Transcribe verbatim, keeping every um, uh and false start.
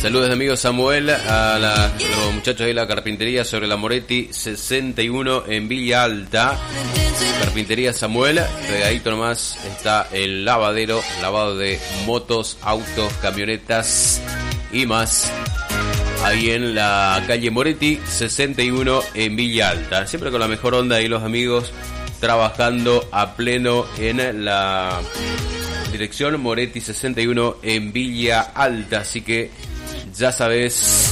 Saludos de amigo Samuel a la, los muchachos de la carpintería sobre la Moretti sesenta y uno en Villa Alta. Carpintería Samuel, pegadito nomás está el lavadero, lavado de motos, autos, camionetas y más. Ahí en la calle Moretti sesenta y uno en Villa Alta. Siempre con la mejor onda y los amigos trabajando a pleno en la dirección Moretti sesenta y uno en Villa Alta. Así que ya sabes,